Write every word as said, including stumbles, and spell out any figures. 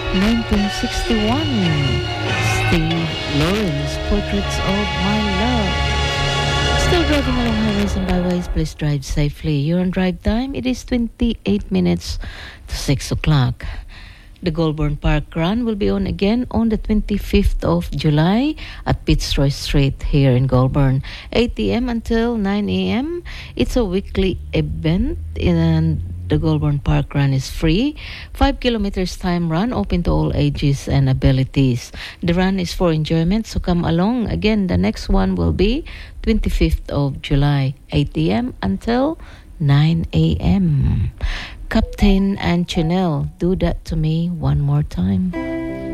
nineteen sixty-one, Steve Lawrence, Portraits of My Love. Still driving along highways and byways, please drive safely. You're on drive time. It is twenty-eight minutes to six o'clock. The Goulburn Park Run will be on again on the twenty-fifth of July at Fitzroy Street here in Goulburn, eight a.m. until nine a.m. It's a weekly event, and the Goulburn Park Run is free. Five kilometers time run, open to all ages and abilities. The run is for enjoyment, so come along. Again, the next one will be twenty-fifth of July, eight a.m. until nine a.m. Captain and Chanel, do that to me one more time.